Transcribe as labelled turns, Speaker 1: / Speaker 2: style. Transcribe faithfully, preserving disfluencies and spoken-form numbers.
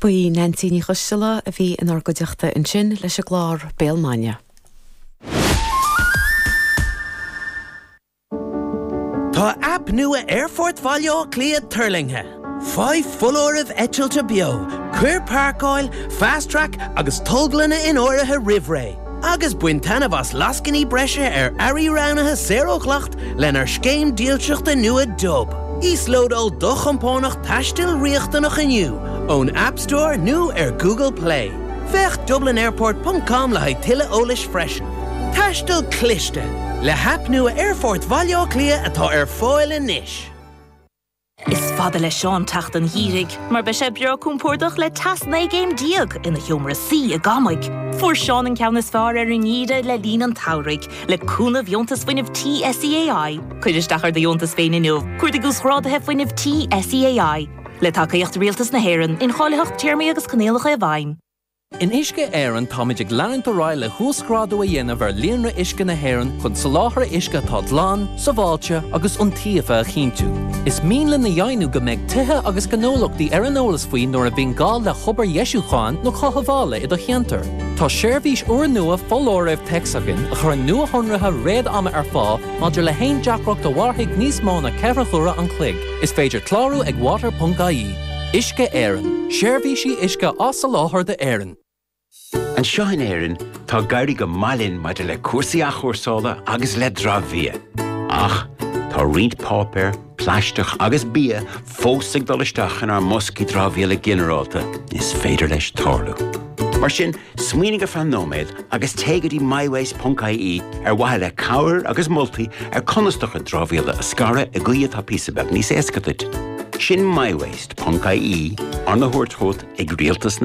Speaker 1: Buí Nancy ní chustela a bhí in orgoideachta in sin leis a glár Béalmaine.
Speaker 2: Tá app nua Airfort Valio Clia Turlinghe. Five full orif etchilta bio, queer park oil, fast track, agus toglana in oraha rivray. Agus buintana vas laskini brescia er ari raunaha zero clacht, len er schkeim deelchuchta nua dub. Íslód ol dochampónach tastil riachtanach iniu. Own App Store nu er Google Play. Vech dublin airport dot com le hai tille olish freshen. Tastil cliste. Le hap nua Airfort Valio Clia atá er foil in nish.
Speaker 3: Is fada le Sean tachtan hírig, mar be sé beo cúmpórdach le tasna game diag ina humra sí a gamaig. For Sean an ceannas far ar in íre le lín an taurig, le cúna bhiontas faoin of T S E A I. Cuidir dachar de bhiontas féin inniu, cuir de gúsrád hef faoin of T S E A I. Le tacaíocht rialtas na héireann, in cháileacht tíirmí agus canéalacha a bhain.
Speaker 4: In Isce Éireann táid ag leann do ráil le thuascrádú a dhéanamh ar líonra Isce na Héireann chun sa láthair Isce atá dlán, sa bháilte agus an tíofa a chinntiú. Is míle na dhéanú go mbeidh tithe agus gnólachtaí ar an eolas faoin nuair a bhíonn gá le chobar Ieisúcháin nó chothabhála i do cheantar. Tá séirbhís uair nua follóireamh texagan a chur nua honratha réad ama ar fá maidir le haon deacracht do bharthaigh níos mó na ceithreachúra an chloig. Is féidir clárú ag water dot I E. Isce Éireann. Séirbhísí Isce as sa láthair de Éireann.
Speaker 5: An seo in Éireann, tá gairí go mailinn maidir le cuasaí a chóirsála agus le drámhia. Ach, tá riant pápéir, pláisteach agus bia fósaigh dul isteach in ar moscaí drámhíala generálta is féidir leis tarlú. Mar sin, smaoinigh go fanóméid agus tégadí myways dot I E ar waithe le cabhair agus moltaí ar conasteach an drámhíala a scara a gcuiad tá písabeh níos éascatit. Sin myways dot I E ar na thuairteóid ag rialtas